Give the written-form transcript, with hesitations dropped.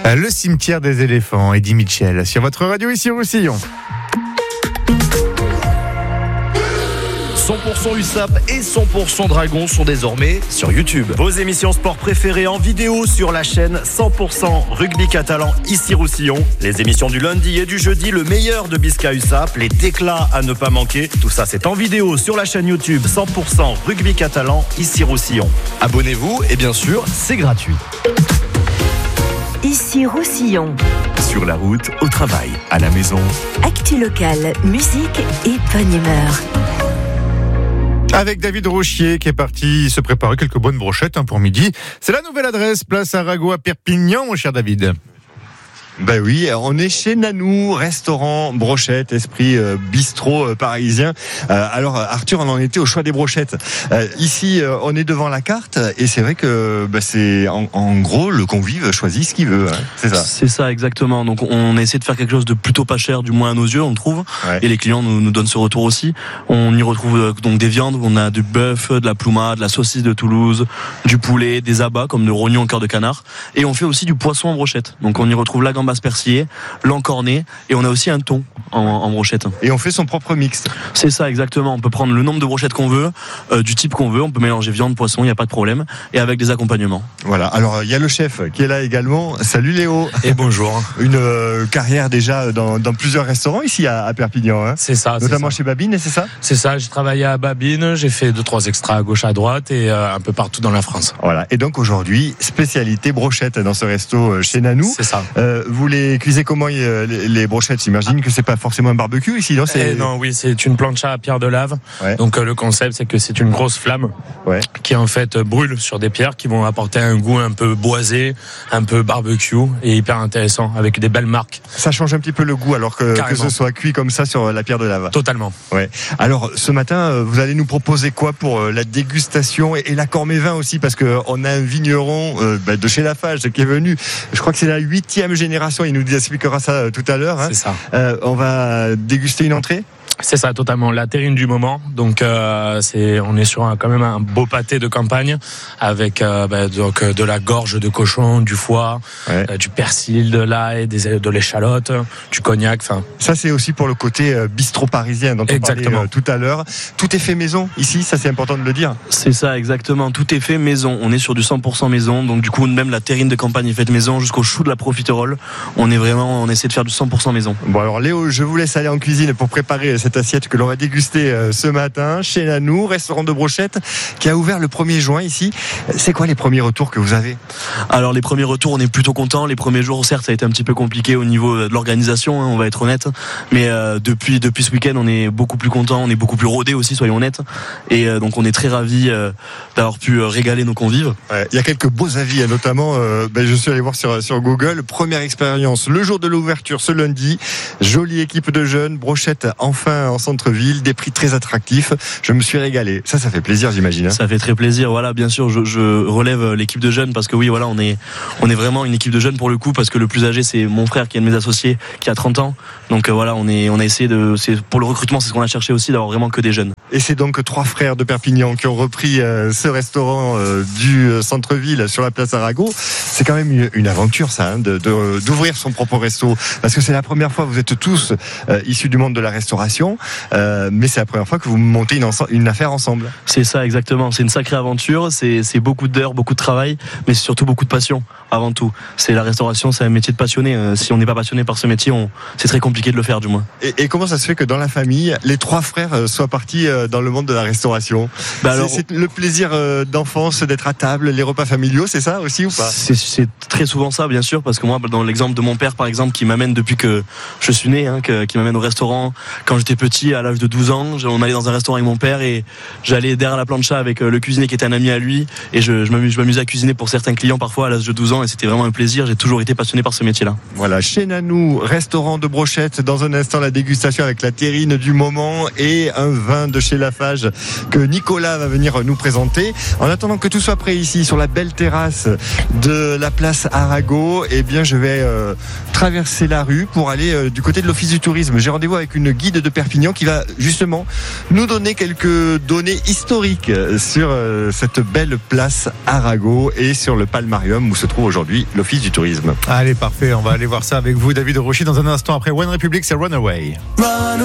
Le cimetière des éléphants, Eddie Mitchell, sur votre radio ici Roussillon. 100% USAP et 100% Dragon sont désormais sur YouTube. Vos émissions sport préférées en vidéo sur la chaîne 100% Rugby Catalan ici Roussillon. Les émissions du lundi et du jeudi, le meilleur de Bisca USAP, les déclats à ne pas manquer. Tout ça c'est en vidéo sur la chaîne YouTube 100% Rugby Catalan ici Roussillon. Abonnez-vous et bien sûr c'est gratuit. Ici Roussillon. Sur la route, au travail, à la maison. Actu locale, musique et bonne humeur. Avec David Rochier qui est parti se préparer quelques bonnes brochettes pour midi. C'est la nouvelle adresse, place Arago à Perpignan, mon cher David. Ben oui, on est chez Nanou, restaurant, brochette, esprit bistrot parisien. Alors Arthur, on en était au choix des brochettes. Ici, on est devant la carte et c'est vrai que c'est en gros le convive choisit ce qu'il veut. Hein. C'est ça. C'est ça exactement. Donc on essaie de faire quelque chose de plutôt pas cher, du moins à nos yeux, on trouve. Ouais. Et les clients nous donnent ce retour aussi. On y retrouve donc des viandes. On a du bœuf, de la plouma, de la saucisse de Toulouse, du poulet, des abats comme de rognon en cœur de canard. Et on fait aussi du poisson en brochette. Donc on y retrouve la gambasse persillée, l'encorné et on a aussi un thon en brochette. Et on fait son propre mix. C'est ça exactement. On peut prendre le nombre de brochettes qu'on veut, du type qu'on veut. On peut mélanger viande, poisson, il n'y a pas de problème. Et avec des accompagnements. Voilà. Alors il y a le chef qui est là également. Salut Léo. Et bonjour. Une carrière déjà dans plusieurs restaurants ici à Perpignan. Hein. C'est ça. Notamment c'est ça. Chez Babine, c'est ça ? C'est ça. J'ai travaillé à Babine. J'ai fait 2-3 extras à gauche, à droite et un peu partout dans la France. Voilà. Et donc aujourd'hui, spécialité brochette dans ce resto chez Nanou. C'est ça. Vous les cuisez comment les brochettes ? J'imagine que c'est pas forcément un barbecue ici, non ? Non, oui, c'est une plancha à pierre de lave. Ouais. Donc le concept, c'est que c'est une grosse flamme qui en fait brûle sur des pierres qui vont apporter un goût un peu boisé, un peu barbecue et hyper intéressant avec des belles marques. Ça change un petit peu le goût alors que ce soit cuit comme ça sur la pierre de lave. Totalement. Ouais. Alors ce matin, vous allez nous proposer quoi pour la dégustation et l'accord mévin aussi, parce que on a un vigneron de chez Lafage qui est venu. Je crois que c'est la 8e génération. Il nous expliquera ça tout à l'heure. Hein. C'est ça. On va déguster une entrée. C'est ça, totalement. La terrine du moment. Donc, on est sur quand même un beau pâté de campagne avec donc de la gorge de cochon, du foie, du persil, de l'ail, de l'échalote, du cognac. Enfin. Ça, c'est aussi pour le côté bistrot parisien dont on parlait tout à l'heure. Tout est fait maison ici, ça c'est important de le dire. C'est ça, exactement. Tout est fait maison. On est sur du 100% maison. Donc, du coup, même la terrine de campagne est faite maison jusqu'au chou de la profiterole. On essaie de faire du 100% maison. Bon, alors Léo, je vous laisse aller en cuisine pour préparer cette assiette que l'on va déguster ce matin chez Nanou, restaurant de brochette qui a ouvert le 1er juin ici. C'est quoi les premiers retours que vous avez ? Alors les premiers retours, on est plutôt contents. Les premiers jours, certes, ça a été un petit peu compliqué au niveau de l'organisation, on va être honnête. Mais depuis ce week-end, on est beaucoup plus contents, on est beaucoup plus rodés aussi, soyons honnêtes. Et donc on est très ravis d'avoir pu régaler nos convives. Il y a quelques beaux avis, notamment, je suis allé voir sur Google. Première expérience, le jour de l'ouverture ce lundi. Jolie équipe de jeunes, brochette enfin en centre-ville, des prix très attractifs. Je me suis régalé. Ça fait plaisir, j'imagine. Hein. Ça fait très plaisir. Voilà, bien sûr, je relève l'équipe de jeunes parce que oui, voilà, on est vraiment une équipe de jeunes pour le coup, parce que le plus âgé c'est mon frère qui est un de mes associés qui a 30 ans. Donc voilà, on a essayé pour le recrutement, c'est ce qu'on a cherché aussi, d'avoir vraiment que des jeunes. Et c'est donc 3 frères de Perpignan qui ont repris ce restaurant du centre-ville sur la place Arago. C'est quand même une aventure, ça, hein, d'ouvrir son propre resto, parce que c'est la première fois. Vous êtes tous issus du monde de la restauration, mais c'est la première fois que vous montez une affaire ensemble. C'est ça, exactement. C'est une sacrée aventure. C'est beaucoup d'heures, beaucoup de travail, mais c'est surtout beaucoup de passion avant tout. C'est la restauration, c'est un métier de passionné. Si on n'est pas passionné par ce métier, c'est très compliqué de le faire, du moins. Et comment ça se fait que dans la famille, les 3 frères soient partis dans le monde de la restauration ? C'est le plaisir d'enfance d'être à table, les repas familiaux, c'est ça aussi ou pas ? C'est très souvent ça, bien sûr, parce que moi, dans l'exemple de mon père, par exemple, qui m'amène depuis que je suis né, qui m'amène au restaurant quand j'étais petit, à l'âge de 12 ans, on allait dans un restaurant avec mon père et j'allais derrière la plancha avec le cuisinier qui était un ami à lui, et je m'amusais à cuisiner pour certains clients parfois à l'âge de 12 ans, et c'était vraiment un plaisir. J'ai toujours été passionné par ce métier-là. Voilà, chez Nanou, restaurant de brochette. Dans un instant, la dégustation avec la terrine du moment et un vin de chez chez Lafarge que Nicolas va venir nous présenter. En attendant que tout soit prêt ici sur la belle terrasse de la place Arago, eh bien je vais traverser la rue pour aller du côté de l'Office du tourisme. J'ai rendez-vous avec une guide de Perpignan qui va justement nous donner quelques données historiques sur cette belle place Arago et sur le Palmarium où se trouve aujourd'hui l'Office du tourisme. Allez, parfait, on va aller voir ça avec vous, David Rochier, dans un instant après One Republic, c'est Runaway.